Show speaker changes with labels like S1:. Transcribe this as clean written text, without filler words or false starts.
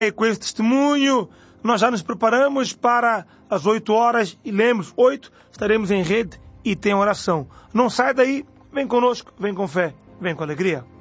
S1: E com esse testemunho, nós já nos preparamos para as 8 horas e lembre-se, 8 estaremos em rede e tem oração. Não sai daí, vem conosco, vem com fé, vem com alegria.